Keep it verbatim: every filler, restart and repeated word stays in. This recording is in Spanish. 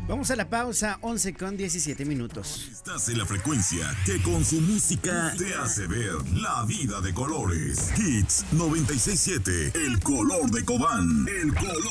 Vamos a la pausa, once con diecisiete minutos. Estás en la frecuencia que con su música te hace ver la vida de colores. Hits noventa y seis punto siete, el color de Cobán, el color